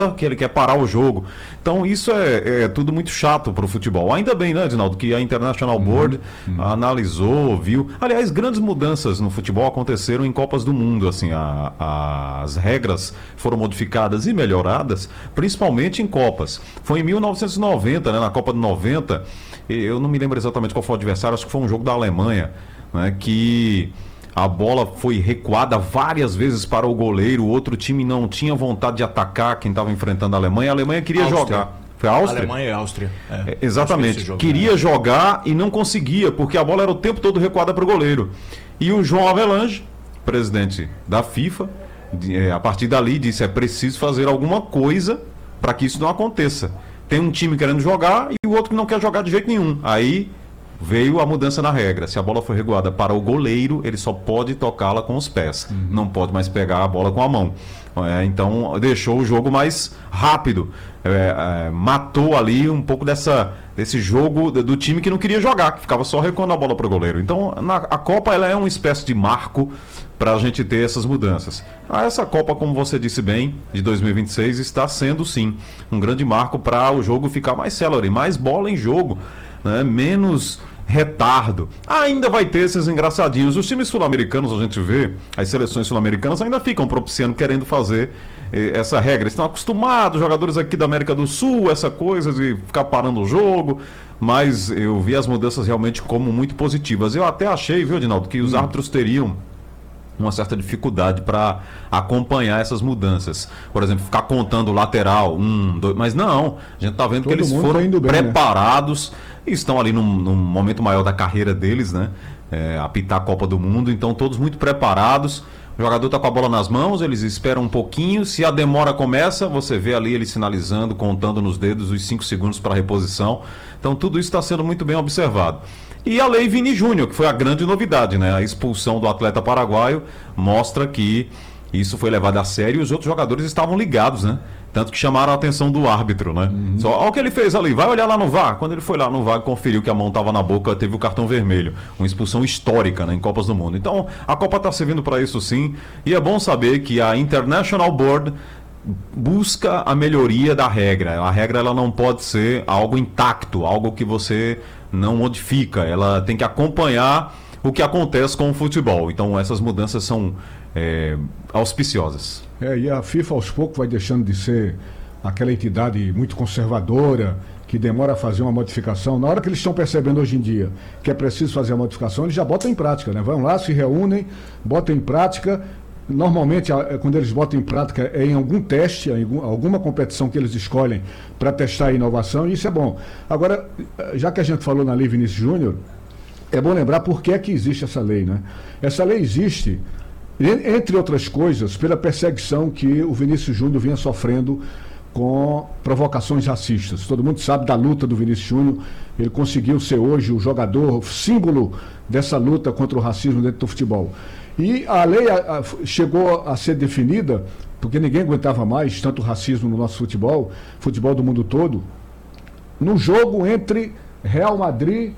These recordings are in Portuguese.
que ele quer parar o jogo. Então isso é tudo muito chato para o futebol. Ainda bem, né, Edinaldo, que a International Board analisou, viu. Aliás, grandes mudanças no futebol aconteceram em Copas do Mundo. Assim, as regras foram modificadas e melhoradas, principalmente em Copas. Foi em 1990, né, na Copa de 90, eu não me lembro exatamente qual foi o adversário, acho que foi um jogo da Alemanha, né, que a bola foi recuada várias vezes para o goleiro, o outro time não tinha vontade de atacar quem estava enfrentando a Alemanha queria jogar. Foi a Áustria? Alemanha e Áustria. Exatamente. Queria jogar e não conseguia, porque a bola era o tempo todo recuada para o goleiro. E o João Avelange, presidente da FIFA, a partir dali disse: é preciso fazer alguma coisa para que isso não aconteça. Tem um time querendo jogar e o outro que não quer jogar de jeito nenhum. Aí veio a mudança na regra. Se a bola for recuada para o goleiro, ele só pode tocá-la com os pés. Não pode mais pegar a bola com a mão. Então deixou o jogo mais rápido. Matou ali um pouco desse jogo do time que não queria jogar, que ficava só recuando a bola para o goleiro. Então a Copa ela é uma espécie de marco para a gente ter essas mudanças. Essa Copa, como você disse bem, de 2026 está sendo sim um grande marco para o jogo ficar mais célere, mais bola em jogo, né? Menos retardo. Ainda vai ter esses engraçadinhos. Os times sul-americanos, a gente vê, as seleções sul-americanas ainda ficam propiciando, querendo fazer essa regra. Estão acostumados, jogadores aqui da América do Sul, essa coisa de ficar parando o jogo, mas eu vi as mudanças realmente como muito positivas. Eu até achei, viu, Edinaldo, que os árbitros teriam uma certa dificuldade para acompanhar essas mudanças. Por exemplo, ficar contando lateral, 1, 2, mas não, a gente está vendo que eles foram preparados, e estão ali num momento maior da carreira deles, né? Apitar a Copa do Mundo, então todos muito preparados. O jogador está com a bola nas mãos, eles esperam um pouquinho, se a demora começa, você vê ali ele sinalizando, contando nos dedos os 5 segundos para reposição. Então tudo isso está sendo muito bem observado. E a Lei Vini Júnior, que foi a grande novidade, né? A expulsão do atleta paraguaio mostra que isso foi levado a sério e os outros jogadores estavam ligados, né? Tanto que chamaram a atenção do árbitro, né? Só, olha o que ele fez ali, vai olhar lá no VAR. Quando ele foi lá no VAR e conferiu que a mão estava na boca, teve o cartão vermelho. Uma expulsão histórica, né, em Copas do Mundo. Então, a Copa está servindo para isso sim. E é bom saber que a International Board busca a melhoria da regra. A regra ela não pode ser algo intacto, algo que você não modifica. Ela tem que acompanhar o que acontece com o futebol. Então, essas mudanças são auspiciosas. E a FIFA aos poucos vai deixando de ser aquela entidade muito conservadora que demora a fazer uma modificação. Na hora que eles estão percebendo hoje em dia que é preciso fazer a modificação, eles já botam em prática, né? Vão lá, se reúnem, botam em prática. Normalmente, quando eles botam em prática, é em algum teste, em alguma competição que eles escolhem para testar a inovação, e isso é bom. Agora, já que a gente falou na Lei Vinícius Júnior, é bom lembrar por que é que existe essa lei, né? Essa lei existe, entre outras coisas, pela perseguição que o Vinícius Júnior vinha sofrendo com provocações racistas. Todo mundo sabe da luta do Vinícius Júnior. Ele conseguiu ser hoje o jogador, símbolo dessa luta contra o racismo dentro do futebol. E a lei chegou a ser definida, porque ninguém aguentava mais tanto racismo no nosso futebol do mundo todo, no jogo entre Real Madrid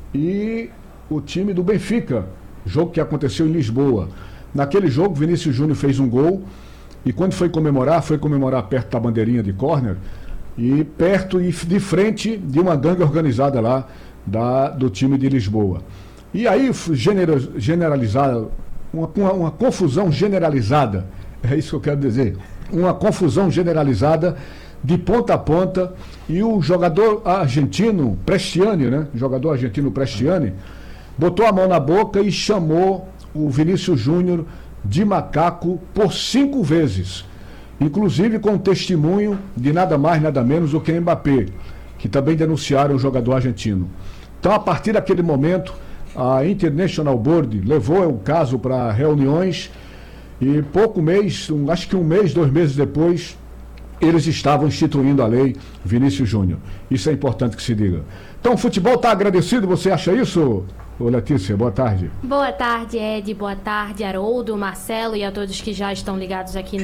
e o time do Benfica, jogo que aconteceu em Lisboa. Naquele jogo, Vinícius Júnior fez um gol e quando foi comemorar perto da bandeirinha de córner e perto e de frente de uma gangue organizada lá do time de Lisboa. E aí generalizada, uma confusão generalizada, é isso que eu quero dizer, uma confusão generalizada de ponta a ponta, e o jogador argentino Prestiani, né? Jogador argentino Prestiani botou a mão na boca e chamou o Vinícius Júnior de macaco por 5 vezes, inclusive com testemunho de nada mais, nada menos do que Mbappé, que também denunciaram o jogador argentino. Então, a partir daquele momento, a International Board levou o caso para reuniões e acho que 1 mês, 2 meses depois, eles estavam instituindo a lei Vinícius Júnior. Isso é importante que se diga. Então, o futebol está agradecido, você acha isso? Ô Letícia, boa tarde. Boa tarde, Ed, boa tarde, Haroldo, Marcelo e a todos que já estão ligados aqui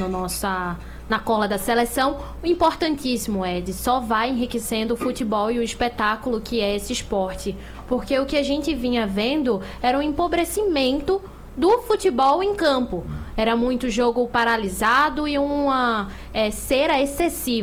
na cola da seleção. O importantíssimo, Ed, só vai enriquecendo o futebol e o espetáculo que é esse esporte. Porque o que a gente vinha vendo era um empobrecimento do futebol em campo. Era muito jogo paralisado e uma cera excessiva.